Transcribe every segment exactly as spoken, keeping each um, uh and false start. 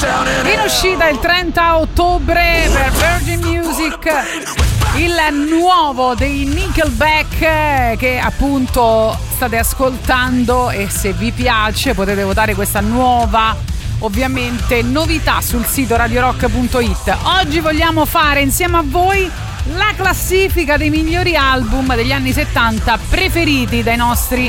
In uscita il trenta ottobre per Virgin Music il nuovo dei Nickelback, che appunto state ascoltando, e se vi piace potete votare questa nuova, ovviamente, novità sul sito radio rock punto it. Oggi vogliamo fare insieme a voi la classifica dei migliori album degli anni settanta preferiti dai nostri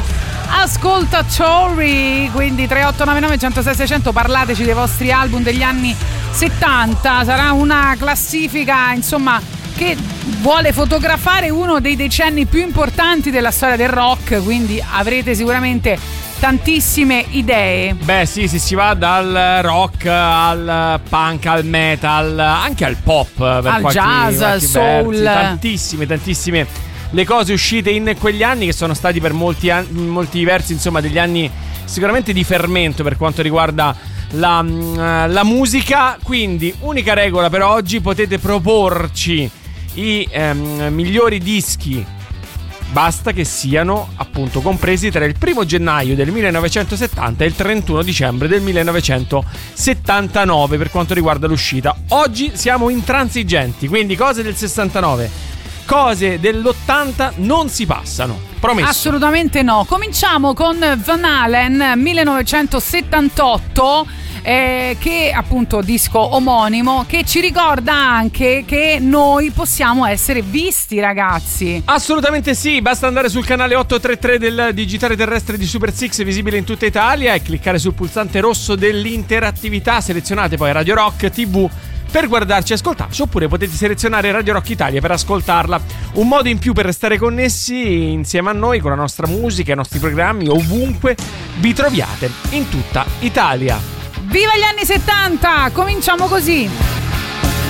ascoltatori, quindi tre otto nove nove uno zero sei sei zero zero, parlateci dei vostri album degli anni settanta. Sarà una classifica, insomma, che vuole fotografare uno dei decenni più importanti della storia del rock, quindi avrete sicuramente tantissime idee. Beh sì, sì, si va dal rock al punk, al metal, anche al pop, per al qualche, jazz, al soul, versi. tantissime, tantissime le cose uscite in quegli anni, che sono stati per molti, an- molti versi, insomma, degli anni sicuramente di fermento per quanto riguarda la, la musica. Quindi unica regola per oggi: potete proporci i ehm, migliori dischi, basta che siano appunto compresi tra il primo gennaio del millenovecentosettanta e il trentuno dicembre del millenovecentosettantanove per quanto riguarda l'uscita. Oggi siamo intransigenti, quindi cose del sessantanove, cose dell'ottanta non si passano, promesso. Assolutamente no. Cominciamo con Van Halen, millenovecentosettantotto, eh, che appunto disco omonimo, che ci ricorda anche che noi possiamo essere visti, ragazzi. Assolutamente sì, basta andare sul canale ottocentotrentatré del digitale terrestre di Super Six, visibile in tutta Italia, e cliccare sul pulsante rosso dell'interattività. Selezionate poi Radio Rock tivù per guardarci e ascoltarci, oppure potete selezionare Radio Rock Italia per ascoltarla. Un modo in più per restare connessi insieme a noi con la nostra musica e i nostri programmi ovunque vi troviate in tutta Italia. Viva gli anni settanta! Cominciamo così!